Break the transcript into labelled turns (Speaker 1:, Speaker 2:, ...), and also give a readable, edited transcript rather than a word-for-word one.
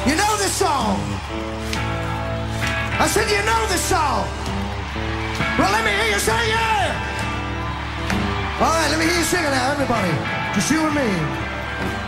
Speaker 1: You know this song? I said, you know this song? Well, let me hear you say yeah! All right, let me hear you sing it now, everybody. Just you and me.